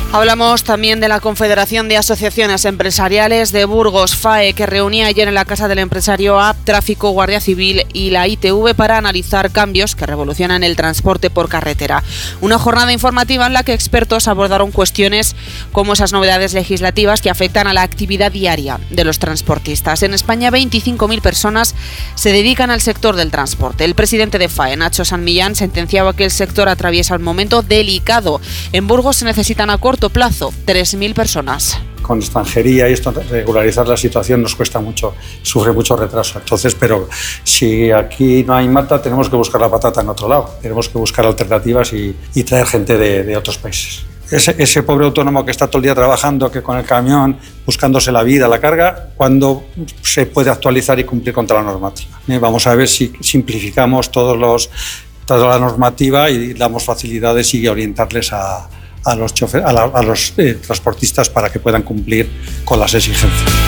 Hablamos también de la Confederación de Asociaciones Empresariales de Burgos, FAE, que reunía ayer en la Casa del Empresario a Tráfico, Guardia Civil y la ITV para analizar cambios que revolucionan el transporte por carretera. Una jornada informativa en la que expertos abordaron cuestiones como esas novedades legislativas que afectan a la actividad diaria de los transportistas. En España, 25.000 personas se dedican al sector del transporte. El presidente de FAE, Nacho San Millán, sentenciaba que el sector atraviesa un momento delicado. En Burgos se necesitan a corto plazo 3.000 personas. Con extranjería y esto, regularizar la situación nos cuesta mucho, sufre mucho retraso. Entonces, pero si aquí no hay mata, tenemos que buscar la patata en otro lado. Tenemos que buscar alternativas y traer gente de otros países. Ese pobre autónomo que está todo el día trabajando, que con el camión, buscándose la vida, la carga, ¿cuándo se puede actualizar y cumplir contra la normativa? Vamos a ver si simplificamos toda la normativa y damos facilidades y orientarles a los transportistas para que puedan cumplir con las exigencias.